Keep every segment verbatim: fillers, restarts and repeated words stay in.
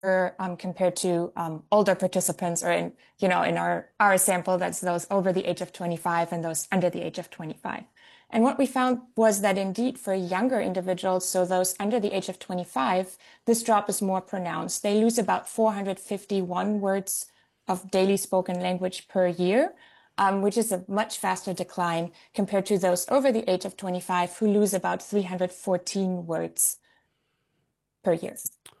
um, compared to um, older participants, or in, you know, in our, our sample, that's those over the age of twenty-five and those under the age of twenty-five. And what we found was that indeed for younger individuals, so those under the age of twenty-five, this drop is more pronounced. They lose about four hundred fifty-one words of daily spoken language per year, um, which is a much faster decline compared to those over the age of twenty-five who lose about three hundred fourteen words per year.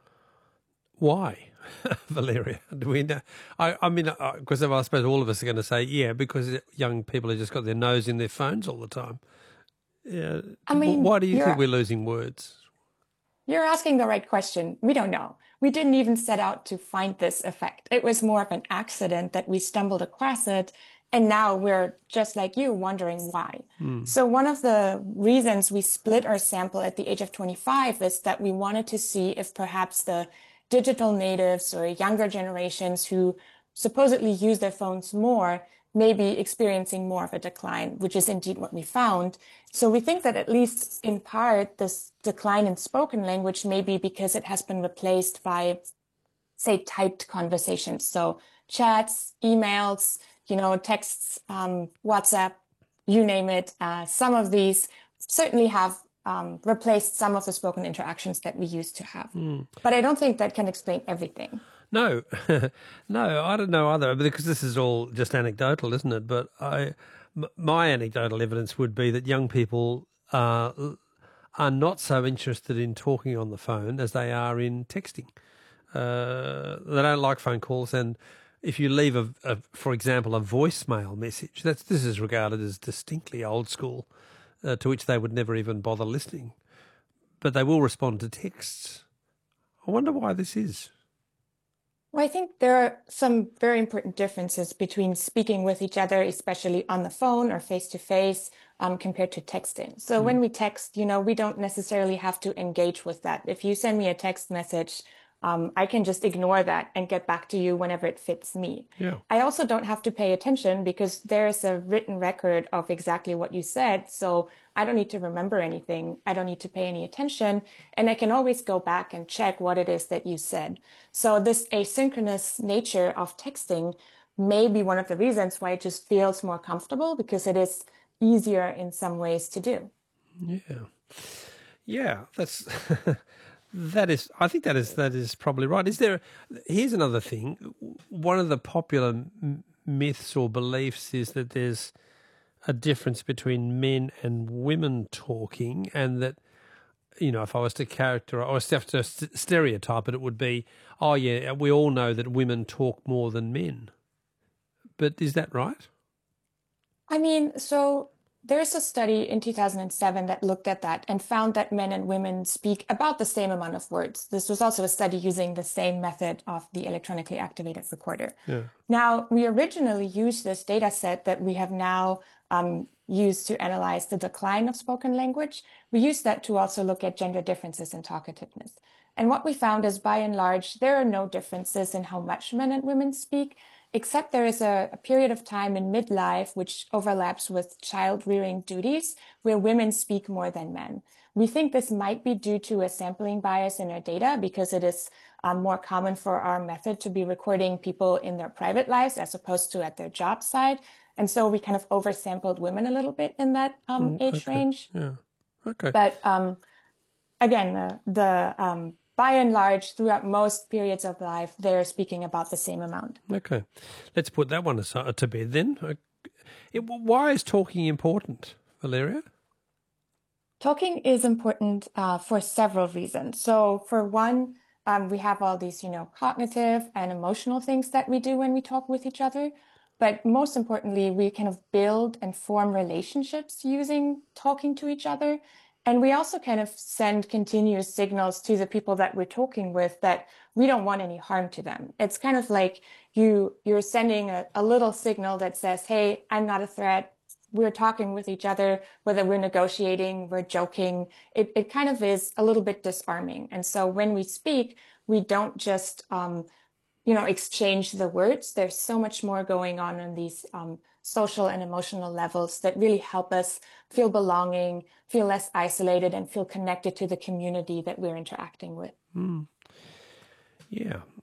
Why, Valeria? Do we know? I, I mean, because I suppose all of us are going to say, yeah, because young people have just got their nose in their phones all the time. Yeah. I mean, why do you think we're losing words? You're asking the right question. We don't know. We didn't even set out to find this effect. It was more of an accident that we stumbled across it. And now we're just like you, wondering why. Mm. So one of the reasons we split our sample at the age of twenty-five is that we wanted to see if perhaps the digital natives or younger generations who supposedly use their phones more may be experiencing more of a decline, which is indeed what we found. So we think that at least in part, this decline in spoken language may be because it has been replaced by, say, typed conversations. So chats, emails, you know, texts, um, WhatsApp, you name it. Uh, some of these certainly have um, replaced some of the spoken interactions that we used to have. Mm. But I don't think that can explain everything. No, no, I don't know either, because this is all just anecdotal, isn't it? But I, m- my anecdotal evidence would be that young people uh, are not so interested in talking on the phone as they are in texting. Uh, they don't like phone calls, and if you leave, a, a, for example, a voicemail message, that's this is regarded as distinctly old school, uh, to which they would never even bother listening. But they will respond to texts. I wonder why this is. Well, I think there are some very important differences between speaking with each other, especially on the phone or face-to-face, um, compared to texting. So mm. when we text, you know, we don't necessarily have to engage with that. If you send me a text message, um, I can just ignore that and get back to you whenever it fits me. Yeah. I also don't have to pay attention because there's a written record of exactly what you said. So I don't need to remember anything. I don't need to pay any attention. And I can always go back and check what it is that you said. So this asynchronous nature of texting may be one of the reasons why it just feels more comfortable, because it is easier in some ways to do. Yeah. Yeah, that's... That is, I think that is that is probably right. Is there? Here's another thing. One of the popular m- myths or beliefs is that there's a difference between men and women talking, and that, you know, if I was to characterize or have to stereotype it, it would be, oh yeah, we all know that women talk more than men. But is that right? I mean, so there's a study in two thousand seven that looked at that and found that men and women speak about the same amount of words. This was also a study using the same method of the electronically activated recorder. Yeah. Now, we originally used this data set that we have now um, used to analyze the decline of spoken language. We used that to also look at gender differences in talkativeness. And what we found is, by and large, there are no differences in how much men and women speak, except there is a, a period of time in midlife which overlaps with child rearing duties where women speak more than men. We think this might be due to a sampling bias in our data, because it is um, more common for our method to be recording people in their private lives as opposed to at their job site. And so we kind of oversampled women a little bit in that um, Mm, age okay. range. Yeah. Okay. But um, again, uh, the um, by and large, throughout most periods of life, they're speaking about the same amount. Okay. Let's put that one aside to bed then. It, why is talking important, Valeria? Talking is important uh, for several reasons. So for one, um, we have all these, you know, cognitive and emotional things that we do when we talk with each other. But most importantly, we kind of build and form relationships using talking to each other. And we also kind of send continuous signals to the people that we're talking with that we don't want any harm to them. It's kind of like you, you're sending a, a little signal that says, hey, I'm not a threat. We're talking with each other, whether we're negotiating, we're joking. It, it kind of is a little bit disarming. And so when we speak, we don't just, um, you know, exchange the words. There's so much more going on on these um, social and emotional levels that really help us feel belonging, feel less isolated, and feel connected to the community that we're interacting with. Mm. Yeah.